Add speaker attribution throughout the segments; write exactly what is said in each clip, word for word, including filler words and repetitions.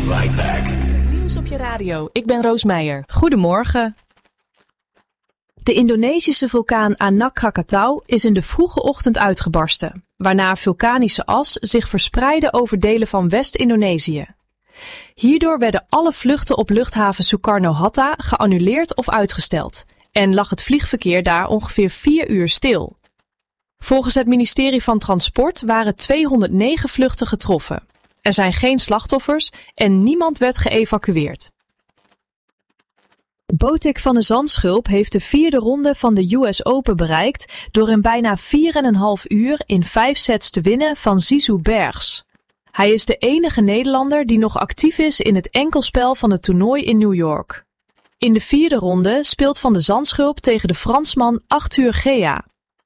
Speaker 1: right back.
Speaker 2: Nieuws op je radio. Ik ben Roos Meijer.
Speaker 3: Goedemorgen. De Indonesische vulkaan Anak Krakatau is in de vroege ochtend uitgebarsten, waarna vulkanische as zich verspreidde over delen van West-Indonesië. Hierdoor werden alle vluchten op luchthaven Soekarno-Hatta geannuleerd of uitgesteld en lag het vliegverkeer daar ongeveer vier uur stil. Volgens het ministerie van Transport waren tweehonderdnegen vluchten getroffen. Er zijn geen slachtoffers en niemand werd geëvacueerd. Botic van de Zandschulp heeft de vierde ronde van de U S Open bereikt door in bijna vier en een half uur in vijf sets te winnen van Zizou Bergs. Hij is de enige Nederlander die nog actief is in het enkelspel van het toernooi in New York. In de vierde ronde speelt Van de Zandschulp tegen de Fransman Arthur Gea.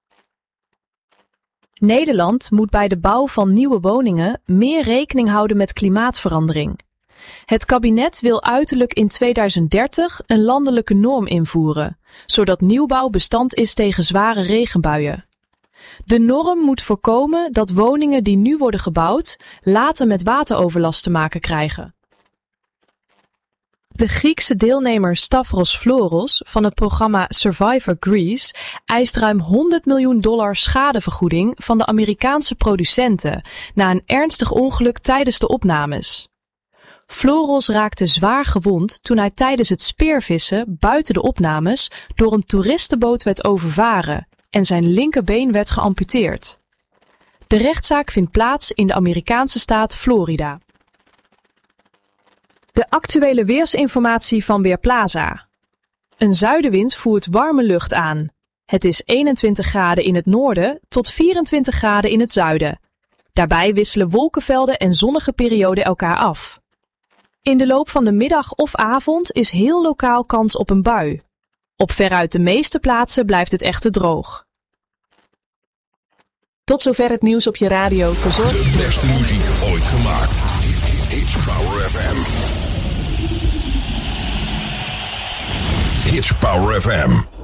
Speaker 3: Nederland moet bij de bouw van nieuwe woningen meer rekening houden met klimaatverandering. Het kabinet wil uiterlijk in tweeduizend dertig een landelijke norm invoeren, zodat nieuwbouw bestand is tegen zware regenbuien. De norm moet voorkomen dat woningen die nu worden gebouwd later met wateroverlast te maken krijgen. De Griekse deelnemer Stavros Floros van het programma Survivor Greece eist ruim honderd miljoen dollar schadevergoeding van de Amerikaanse producenten na een ernstig ongeluk tijdens de opnames. Floros raakte zwaar gewond toen hij tijdens het speervissen buiten de opnames door een toeristenboot werd overvaren en zijn linkerbeen werd geamputeerd. De rechtszaak vindt plaats in de Amerikaanse staat Florida. De actuele weersinformatie van Weerplaza. Een zuidenwind voert warme lucht aan. Het is eenentwintig graden in het noorden tot vierentwintig graden in het zuiden. Daarbij wisselen wolkenvelden en zonnige perioden elkaar af. In de loop van de middag of avond is heel lokaal kans op een bui. Op veruit de meeste plaatsen blijft het echter droog.
Speaker 2: Tot zover het nieuws op je radio. Verzorgd.
Speaker 1: De beste muziek ooit gemaakt. It's Power F M. It's Power F M.